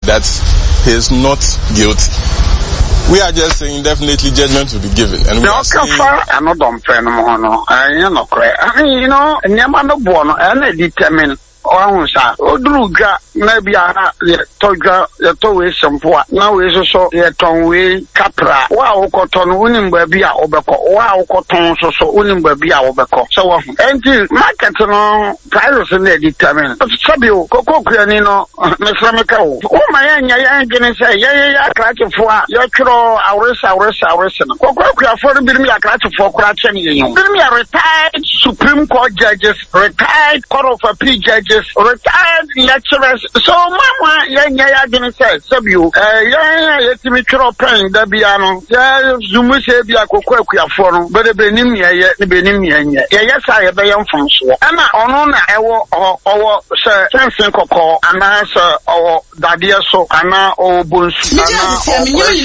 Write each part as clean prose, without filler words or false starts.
that he is not guilty. We are just saying definitely judgment will be given. And we are saying... Odruga maybe toga towe sampoa na we so yetonwe kapra wa okoton unim bia obeko wa okoton so unim bia obeko so wa enti market no price na determine sabio kokokuani no mesrameka wo ma yanya yangene say ya krachefo a ya twro awresa no kokokuafo no birim ya krachefo kora chene yen birim ya retired Supreme Court judges, retired Court of Appeal judges, retired lecturers. So mama ya gonna say sabiu ya timi twro pen da bia no ya zumu se bia kokokuafo no be benim ye benim ye ya sa ye be yam fonso ana ono na ewo owo se sense kokko ana se owo dade so ana o bonsu ana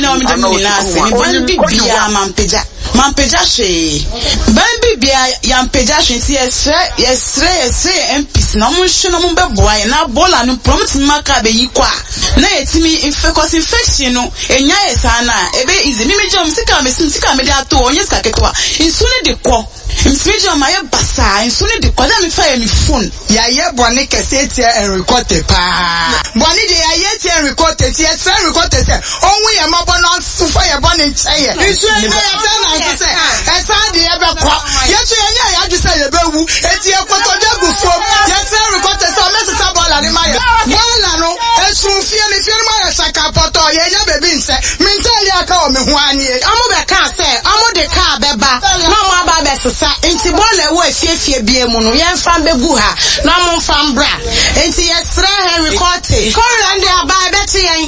Mampeja she Bambi bia yampeja she si yesre MPs na munhwe no mbeboa na bola no promise maka be yikwa na yetimi infection no enya yesana ebe izi mimi jom sika me da to onye sika ketwa insuni de kwo Msmijo maye basa insuni de kwa mi fa mi phone ya ye boni kese tie en record pa boni de ya ye tie record tie se record se onwu ye mabo no sufa ye boni ncheye isu ye na se esa de ye be kwa ye so ye nya ya ju se ye bewu eti e koto de gufo ye se record se o mesi sa bola ni maye bola no esu fie ni maye saka poto ye nya bebi nse mi nse ye aka o me hu ani amu be ka se amu de ka beba na mo aba be sesa enti bola wo efiefie bie mu no ye mfa begu ha na mo mfa mbra enti yesra Henry Cote korande aba beti yen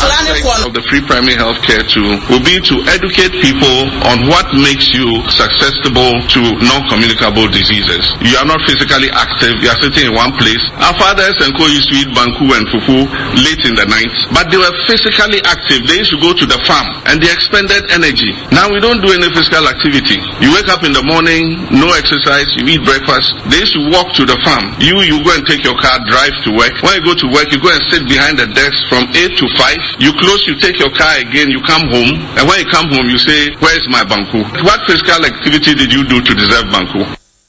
of the free primary health care too will be to educate people on what makes you susceptible to non-communicable diseases. You are not physically active, you are sitting in one place. Our fathers and co used to eat banku and fufu late in the night, but they were physically active. They used to go to the farm and they expended energy. Now we don't do any physical activity. You wake up in the morning, no exercise, you eat breakfast. They used to walk to the farm. You go and take your car, drive to work. When you go to work, you go and sit behind the desk from 8 to 5. You close, you take your car again, you come home. And when you come home, you say, where is my banku? What physical activity did you do to deserve banku?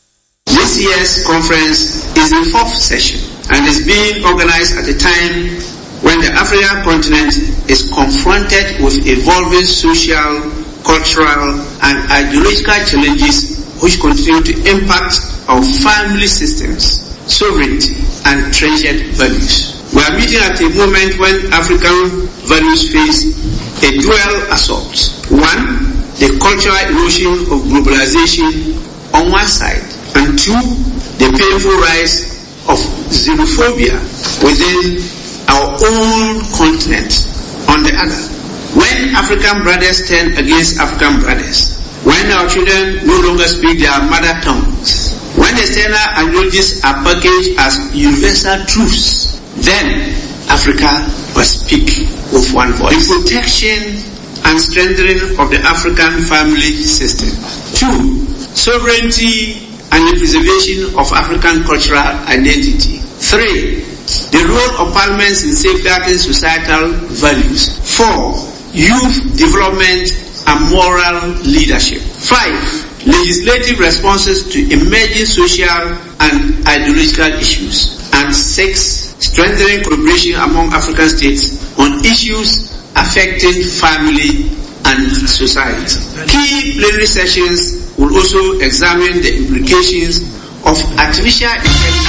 This year's conference is the 4th session and is being organized at a time when the African continent is confronted with evolving social, cultural, and ideological challenges which continue to impact our family systems, sovereignty, and treasured values. We are meeting at a moment when African values face a dual assault. One, the cultural erosion of globalization on one side, and two, the painful rise of xenophobia within our own continent on the other. When African brothers turn against African brothers, when our children no longer speak their mother tongues, when external ideologies are packaged as universal truths, then Africa must speak with one voice. The protection and strengthening of the African family system. 2. Sovereignty and the preservation of African cultural identity. 3. The role of parliaments in safeguarding societal values. 4. Youth development and moral leadership. 5. Legislative responses to emerging social and ideological issues. And 6. Strengthening cooperation among African states on issues affecting family and society. Key plenary sessions will also examine the implications of artificial intelligence